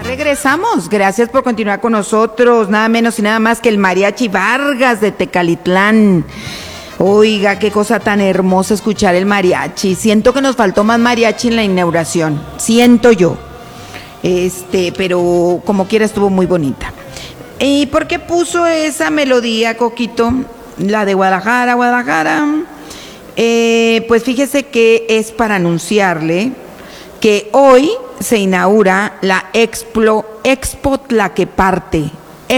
Regresamos, gracias por continuar con nosotros, nada menos y nada más que el Mariachi Vargas de Tecalitlán. Oiga, qué cosa tan hermosa escuchar el mariachi. Siento que nos faltó más mariachi en la inauguración, siento yo. Pero como quiera estuvo muy bonita. ¿Y por qué puso esa melodía, Coquito? La de Guadalajara, Guadalajara. Pues fíjese que es para anunciarle que hoy se inaugura la Expo Tlaqueparte,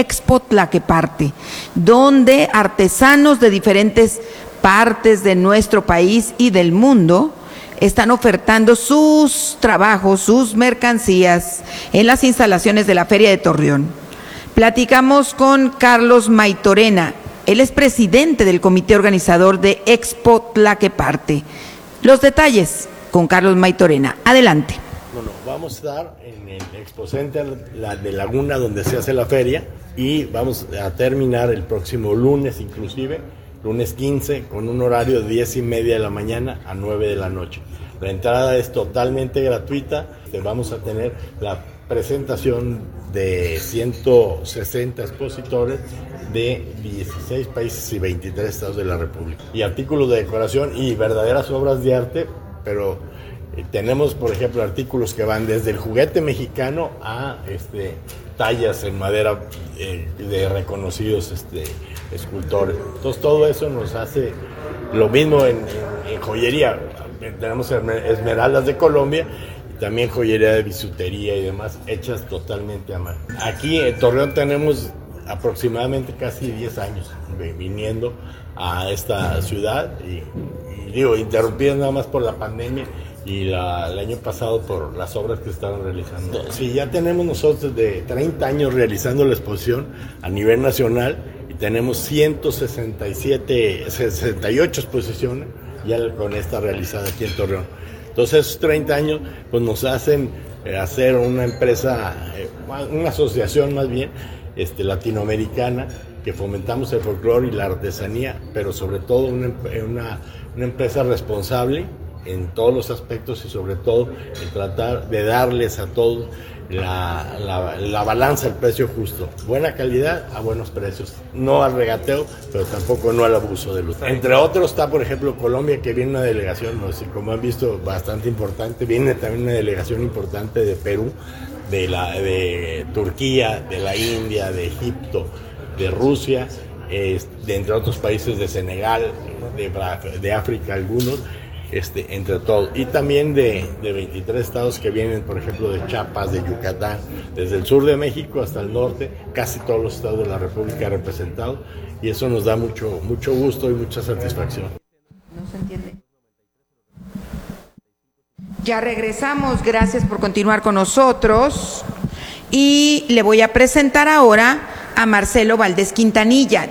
donde artesanos de diferentes partes de nuestro país y del mundo están ofertando sus trabajos, sus mercancías en las instalaciones de la Feria de Torreón. Platicamos con Carlos Maytorena, él es presidente del comité organizador de Expo Tlaqueparte. Los detalles con Carlos Maytorena. Adelante. Bueno, vamos a estar en el Expo Center de Laguna, donde se hace la feria, y vamos a terminar el próximo lunes, inclusive, lunes 15, con un horario de 10:30 de la mañana a 9 de la noche. La entrada es totalmente gratuita. Vamos a tener la presentación de 160 expositores de 16 países y 23 estados de la República. Y artículos de decoración y verdaderas obras de arte, pero tenemos, por ejemplo, artículos que van desde el juguete mexicano a tallas en madera de reconocidos escultores. Entonces todo eso nos hace lo mismo en joyería. Tenemos esmeraldas de Colombia y también joyería de bisutería y demás, hechas totalmente a mano. Aquí en Torreón tenemos aproximadamente casi 10 años viniendo a esta ciudad y digo, interrumpidas nada más por la pandemia y el año pasado por las obras que estaban realizando. Sí, ya tenemos nosotros de 30 años realizando la exposición a nivel nacional y tenemos 68 exposiciones ya con esta realizada aquí en Torreón. Entonces esos 30 años pues nos hacen hacer una empresa, una asociación más bien latinoamericana, que fomentamos el folclore y la artesanía, pero sobre todo una empresa responsable en todos los aspectos y sobre todo en tratar de darles a todos la balanza, el precio justo, buena calidad a buenos precios, no al regateo, pero tampoco no al abuso de luz. Entre otros está, por ejemplo, Colombia, que viene una delegación, no sé, como han visto, bastante importante. Viene también una delegación importante de Perú, de Turquía, de la India, de Egipto, de Rusia, entre otros países, de Senegal, de África algunos, entre todos, y también de 23 estados que vienen, por ejemplo, de Chiapas, de Yucatán, desde el sur de México hasta el norte, casi todos los estados de la República representados, y eso nos da mucho gusto y mucha satisfacción. No se entiende. Ya regresamos, gracias por continuar con nosotros, y le voy a presentar ahora a Marcelo Valdés Quintanilla,